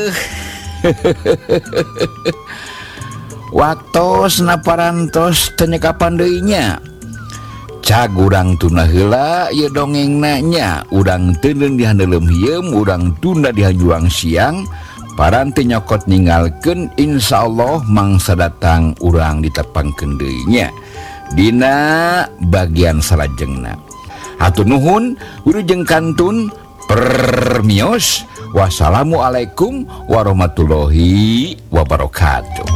waktu naparantos tenyekapan deunya cag urang tuna heula ieu dongeng nanya urang teuneun di handelem hieum urang tunda di juang siang paranti nyokot ninggalkeun insyaallah mangsa datang urang ditepangkeun deui nya dina bagian salajengna. Hatur nuhun wilujeng kantun permios. Wassalamualaikum warahmatullahi wabarakatuh.